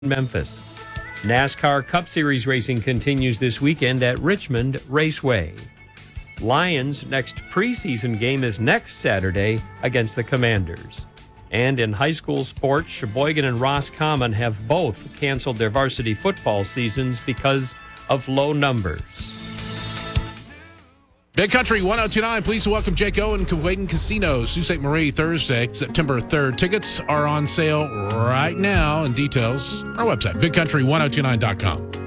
Memphis. NASCAR Cup Series racing continues this weekend at Richmond Raceway. Lions' next preseason game is next Saturday against the Commanders. And in high school sports, Sheboygan and Roscommon have both canceled their varsity football seasons because of low numbers. Big Country 102.9, please welcome Jake Owen, Kuwaitan Casino, Sault Ste. Marie, Thursday, September 3rd. Tickets are on sale right now, and details, our website, bigcountry1029.com.